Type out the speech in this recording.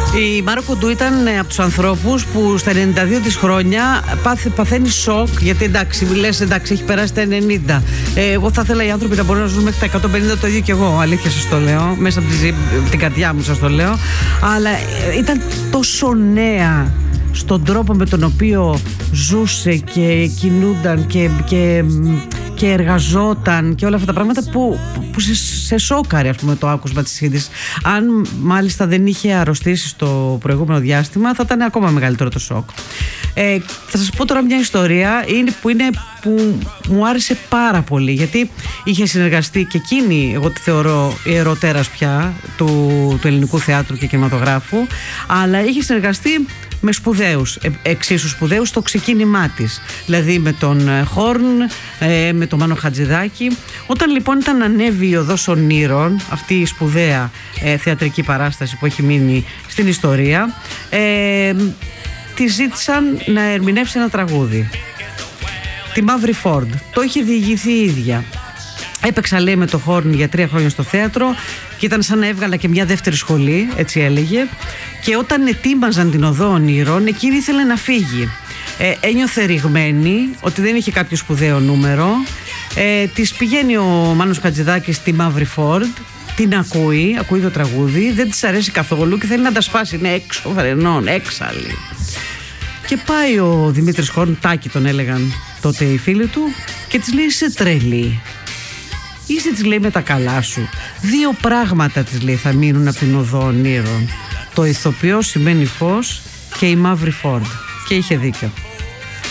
Η Μάρο Κοντού ήταν από τους ανθρώπους που στα 92 της χρόνια παθαίνει σοκ. Γιατί εντάξει, λες εντάξει, έχει περάσει τα 90. Εγώ θα ήθελα οι άνθρωποι να μπορούν να ζουν μέχρι τα 150, το ίδιο κι εγώ. Αλήθεια σας το λέω. Μέσα από την καρδιά μου σας το λέω. Αλλά ήταν τόσο νέα στον τρόπο με τον οποίο ζούσε και κινούνταν και εργαζόταν και όλα αυτά τα πράγματα που σε σόκαρε, ας πούμε, το άκουσμα της σχέτης. Αν μάλιστα δεν είχε αρρωστήσει στο προηγούμενο διάστημα, θα ήταν ακόμα μεγαλύτερο το σοκ. Θα σας πω τώρα μια ιστορία που μου άρεσε πάρα πολύ, γιατί είχε συνεργαστεί και εκείνη, εγώ τη θεωρώ ιεροτέρας πια του ελληνικού θεάτρου και κινηματογράφου, αλλά είχε συνεργαστεί με σπουδαίους, εξίσου σπουδαίους στο ξεκίνημά της. Δηλαδή με τον Χόρν, με τον Μάνο Χατζηδάκη. Όταν λοιπόν ήταν ανέβει η Οδός Ονείρων, αυτή η σπουδαία θεατρική παράσταση που έχει μείνει στην ιστορία, τη ζήτησαν να ερμηνεύσει ένα τραγούδι. Τη Μαύρη Φόρντ. Το είχε διηγηθεί η ίδια. Έπαιξα, λέει, με το Χόρν για 3 χρόνια στο θέατρο και ήταν σαν να έβγαλα και μια δεύτερη σχολή, έτσι έλεγε. Και όταν ετοίμαζαν την Οδό Ονείρων, εκείνη ήθελε να φύγει. Ένιωθε ρηγμένη ότι δεν είχε κάποιο σπουδαίο νούμερο. Της πηγαίνει ο Μάνος Χατζηδάκης στη Μαύρη Φόρντ, την ακούει το τραγούδι, δεν της αρέσει καθόλου και θέλει να τα σπάσει. Είναι έξω φρενών, έξαλλη. Και πάει ο Δημήτρης Χόρν, Τάκη τον έλεγαν τότε οι φίλοι του, και της λέει: είσαι τρελή. Είσαι, της λέει, με τα καλά σου. 2 πράγματα, της λέει, θα μείνουν από την Οδό Ονείρων. Το ηθοποιό σημαίνει φως και η Μαύρη Φόρντ. Και είχε δίκιο.